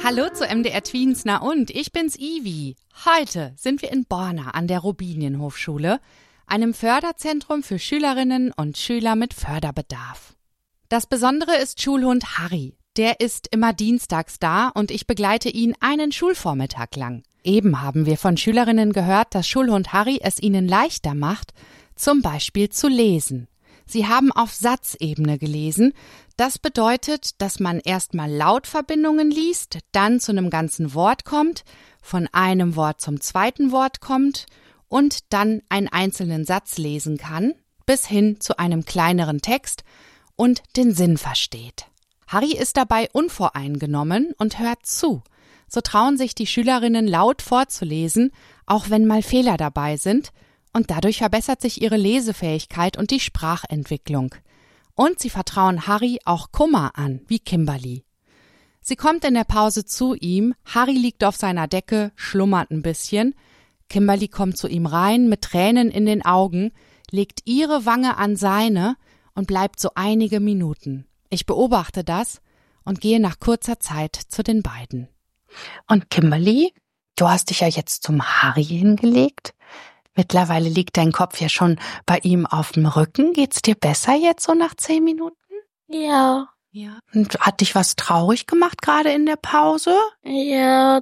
Hallo zu MDR Tweens, na und, ich bin's Ivi. Heute sind wir in Borna an der Robinienhofschule, einem Förderzentrum für Schülerinnen und Schüler mit Förderbedarf. Das Besondere ist Schulhund Harry. Der ist immer dienstags da und ich begleite ihn einen Schulvormittag lang. Eben haben wir von Schülerinnen gehört, dass Schulhund Harry es ihnen leichter macht, zum Beispiel zu lesen. Sie haben auf Satzebene gelesen. Das bedeutet, dass man erstmal Lautverbindungen liest, dann zu einem ganzen Wort kommt, von einem Wort zum zweiten Wort kommt und dann einen einzelnen Satz lesen kann, bis hin zu einem kleineren Text und den Sinn versteht. Harry ist dabei unvoreingenommen und hört zu. So trauen sich die Schülerinnen laut vorzulesen, auch wenn mal Fehler dabei sind, und dadurch verbessert sich ihre Lesefähigkeit und die Sprachentwicklung. Und sie vertrauen Harry auch Kummer an, wie Kimberly. Sie kommt in der Pause zu ihm, Harry liegt auf seiner Decke, schlummert ein bisschen. Kimberly kommt zu ihm rein mit Tränen in den Augen, legt ihre Wange an seine und bleibt so einige Minuten. Ich beobachte das und gehe nach kurzer Zeit zu den beiden. Und Kimberly, du hast dich ja jetzt zum Harry hingelegt. Mittlerweile liegt dein Kopf ja schon bei ihm auf dem Rücken. Geht's dir besser jetzt so nach 10 Minuten? Ja. Und hat dich was traurig gemacht gerade in der Pause? Ja,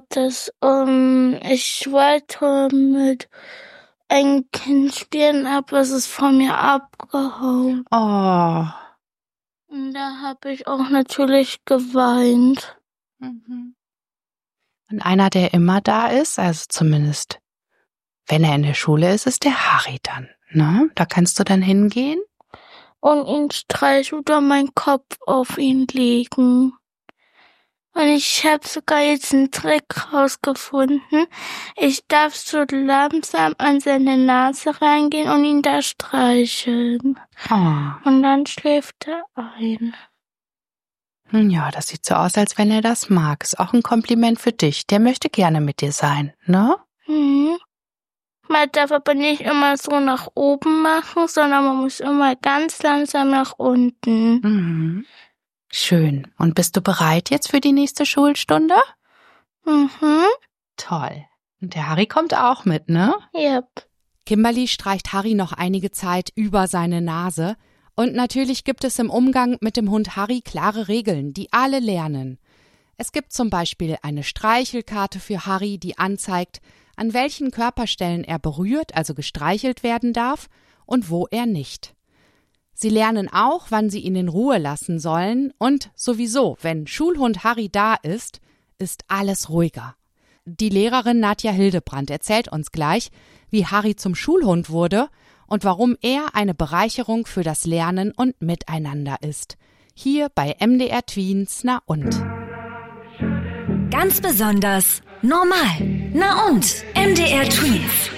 ich wollte mit einem Kind spielen, aber es ist von mir abgehauen. Oh. Und da habe ich auch natürlich geweint. Mhm. Und einer, der immer da ist, also zumindest wenn er in der Schule ist, ist der Harry dann, ne? Da kannst du dann hingehen. Und ihn streichen oder meinen Kopf auf ihn legen. Und ich habe sogar jetzt einen Trick rausgefunden. Ich darf so langsam an seine Nase reingehen und ihn da streicheln. Oh. Und dann schläft er ein. Ja, das sieht so aus, als wenn er das mag. Ist auch ein Kompliment für dich. Der möchte gerne mit dir sein, ne? Man darf aber nicht immer so nach oben machen, sondern man muss immer ganz langsam nach unten. Mhm. Schön. Und bist du bereit jetzt für die nächste Schulstunde? Mhm. Toll. Und der Harry kommt auch mit, ne? Yep. Kimberly streicht Harry noch einige Zeit über seine Nase. Und natürlich gibt es im Umgang mit dem Hund Harry klare Regeln, die alle lernen. Es gibt zum Beispiel eine Streichelkarte für Harry, die anzeigt, an welchen Körperstellen er berührt, also gestreichelt werden darf, und wo er nicht. Sie lernen auch, wann sie ihn in Ruhe lassen sollen, und sowieso, wenn Schulhund Harry da ist, ist alles ruhiger. Die Lehrerin Nadja Hildebrandt erzählt uns gleich, wie Harry zum Schulhund wurde und warum er eine Bereicherung für das Lernen und Miteinander ist. Hier bei MDR Tweens, na und? Ganz besonders normal. Na und? MDR Tweens.